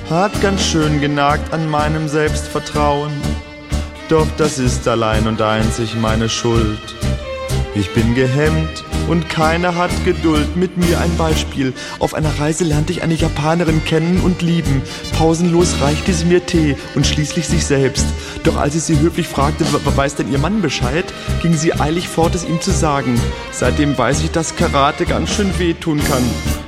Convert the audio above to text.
hat ganz schön genagt an meinem Selbstvertrauen. Doch das ist allein und einzig meine Schuld. Ich bin gehemmt und keiner hat Geduld. Mit mir ein Beispiel. Auf einer Reise lernte ich eine Japanerin kennen und lieben. Pausenlos reichte sie mir Tee und schließlich sich selbst. Doch als ich sie höflich fragte, weiß denn ihr Mann Bescheid, ging sie eilig fort, es ihm zu sagen. Seitdem weiß ich, dass Karate ganz schön wehtun kann.